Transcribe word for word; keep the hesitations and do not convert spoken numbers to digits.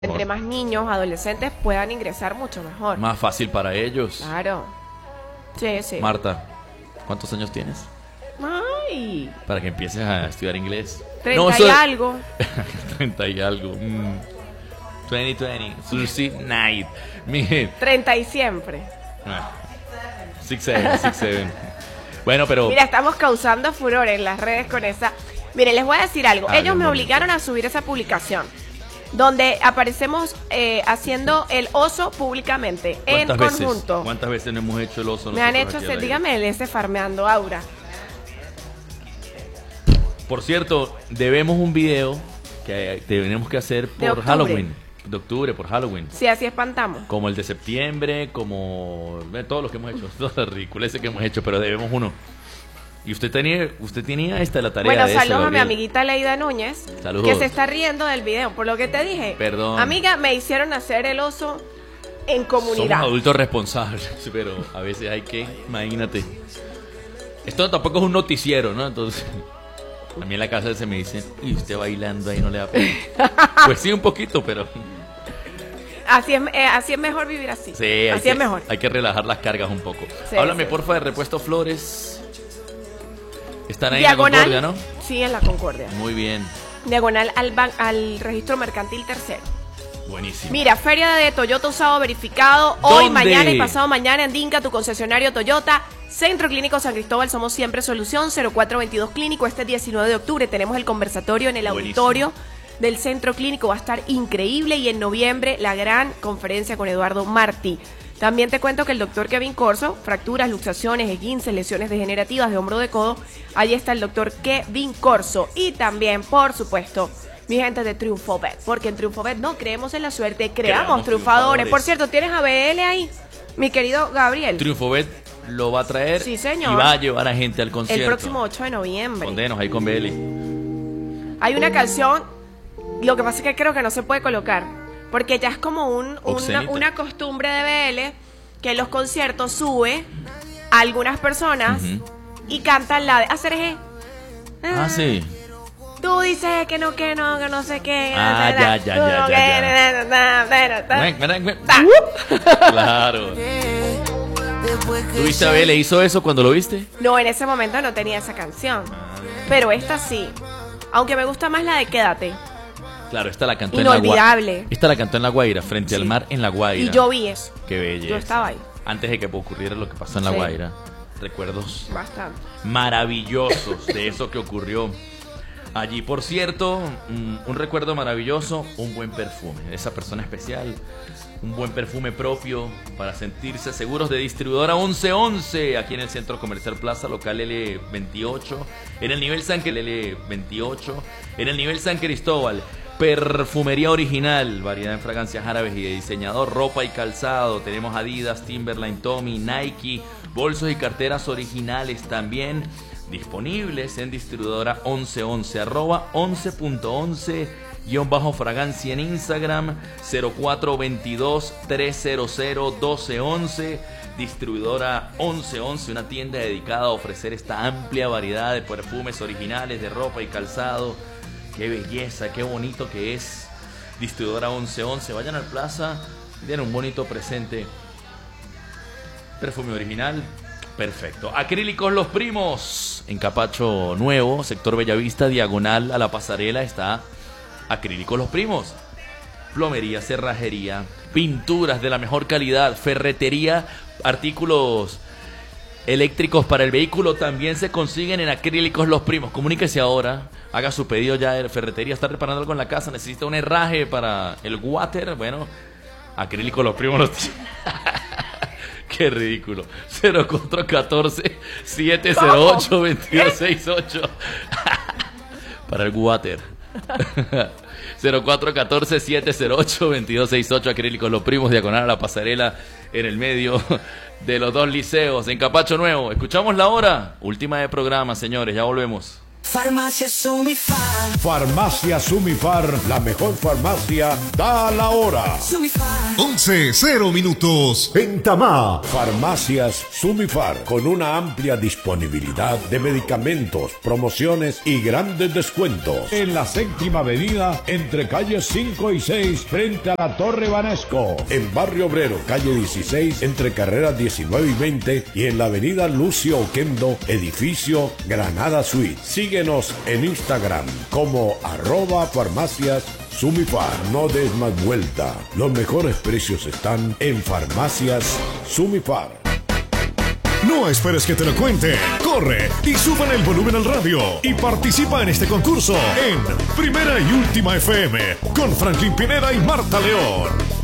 Entre más niños, adolescentes puedan ingresar, mucho mejor. Más fácil para ellos. Claro. Sí, sí. Marta, ¿cuántos años tienes? Ay. Para que empieces a estudiar inglés. Treinta No, y soy... algo. Treinta y algo. Mm. veinte veinte. Sushi Night. Miren. Treinta y siempre. Ah. Six seven, six seven. Bueno, pero... Mira, estamos causando furor en las redes con esa... Miren, les voy a decir algo. Ah, Ellos me bonito. obligaron a subir esa publicación donde aparecemos eh, haciendo el oso públicamente, en ¿Cuántas veces? conjunto. ¿Cuántas veces no hemos hecho el oso? Me han nosotros hecho aquí ese, al aire? dígame, el ese farmeando aura. Por cierto, debemos un video que tenemos que hacer De por octubre. Halloween. De octubre, por Halloween. Sí, así espantamos. Como el de septiembre, como eh, todos los que hemos hecho, todas las ridiculeces que hemos hecho, pero debemos uno. Y usted tenía, usted tenía esta la tarea Bueno, de eso, saludos a mi Gabriel. amiguita Leida Núñez, Saludos. que se está riendo del video, por lo que te dije. Perdón. Amiga, me hicieron hacer el oso en comunidad. Somos adultos responsables, pero a veces hay que, imagínate. Esto tampoco es un noticiero, ¿no? Entonces, a mí en la casa se me dicen, y usted bailando ahí no le da pena. Pues sí, un poquito, pero... Así es, eh, así es mejor vivir así. Sí, hay así que, es mejor. hay que relajar las cargas un poco. Sí, Háblame, sí. porfa, de Repuesto Flores. Están ahí Diagonal. en la Concordia, ¿no? Sí, en la Concordia. Muy bien, Diagonal al, ban- al registro mercantil tercero. buenísimo. Mira, feria de Toyota usado verificado. Hoy, ¿Dónde? mañana y pasado mañana en Dinka, tu concesionario Toyota. Centro Clínico San Cristóbal, somos siempre solución. cero cuatro veintidós Clínico. Este diecinueve de octubre tenemos el conversatorio en el Buenísimo. auditorio del Centro Clínico. Va a estar increíble. Y en noviembre, la gran conferencia con Eduardo Martí. También te cuento que el doctor Kevin Corso, fracturas, luxaciones, esguinces, lesiones degenerativas de hombro de codo. Allí está el doctor Kevin Corso. Y también, por supuesto, mi gente de TriunfoBet. Porque en TriunfoBet no creemos en la suerte, creamos, Creamos triunfadores. triunfadores. Por cierto, ¿tienes a B L ahí? Mi querido Gabriel. TriunfoBet lo va a traer Sí, señor. y va a llevar a gente al El concierto. próximo ocho de noviembre. Condenos ahí con B L. Hay una canción, lo que pasa es que creo que no se puede colocar, porque ya es como un, una, Obscenita. una costumbre de B L que en los conciertos sube a algunas personas Ujú. y cantan la de hacer eje. Ah, sí. Tú dices que no, que no, que no sé qué. Ah, que no, ya, tú ya, no ya, ya, quieres, na, na, na, na. Ven, ven, ven. Ta. Claro. ¿Tuviste a B L? ¿Hizo eso cuando lo viste? No, en ese momento no tenía esa canción, pero esta sí. Aunque me gusta más la de Quédate. Claro, esta la cantó en la Inolvidable. Guaira. Esta la cantó en la Guaira, frente al Sí. mar en la Guaira. Y yo vi eso. Qué belleza. Yo estaba ahí. Antes de que ocurriera lo que pasó en la Sí. Guaira. Recuerdos Bastante. maravillosos de eso que ocurrió allí. Por cierto, un, un recuerdo maravilloso, un buen perfume. Esa persona especial, un buen perfume propio para sentirse seguros, de distribuidora once once, aquí en el Centro Comercial Plaza, local L veintiocho, en el nivel San Cristóbal, L veintiocho, en el nivel San Cristóbal. Perfumería original, variedad en fragancias árabes y de diseñador, ropa y calzado. Tenemos Adidas, Timberline, Tommy, Nike, bolsos y carteras originales también disponibles en distribuidora once once, arroba once punto once guión bajo fragancia en Instagram, cero cuatro veintidós, trescientos doce once. Distribuidora once once, una tienda dedicada a ofrecer esta amplia variedad de perfumes originales, de ropa y calzado. Qué belleza, qué bonito que es. Distribuidora once once. Vayan al plaza, den un bonito presente. Perfume original, perfecto. Acrílicos Los Primos, en Capacho Nuevo, sector Bellavista, diagonal a la pasarela, está Acrílicos Los Primos. Plomería, cerrajería, pinturas de la mejor calidad, ferretería, artículos eléctricos para el vehículo también se consiguen en Acrílicos Los Primos. Comuníquese ahora, haga su pedido ya de ferretería, está reparando algo en la casa, necesita un herraje para el water. Bueno, Acrílicos Los Primos los tiene. Qué ridículo. cero cuatro uno cuatro, siete cero ocho, dos dos seis ocho. Para el water. cero cuatro uno cuatro, siete cero ocho, dos dos seis ocho. Acrílicos Los Primos, diagonal a la pasarela, en el medio de los dos liceos, en Capacho Nuevo. Escuchamos la hora última de programa, señores, ya volvemos. Farmacia Sumifar. Farmacia Sumifar, la mejor farmacia, da la hora. Sumifar. once cero minutos. En Tamá, Farmacias Sumifar, con una amplia disponibilidad de medicamentos, promociones y grandes descuentos. En la séptima avenida, entre calles cinco y seis, frente a la Torre Banesco. En Barrio Obrero, calle dieciséis, entre carreras diecinueve y veinte. Y en la avenida Lucio Oquendo, edificio Granada Suite. Síguenos en Instagram como arroba farmacias Sumifar. No des más vuelta. Los mejores precios están en Farmacias Sumifar. No esperes que te lo cuente. Corre y suban el volumen al radio y participa en este concurso en Primera y Última F M con Franklin Pineda y Marta León.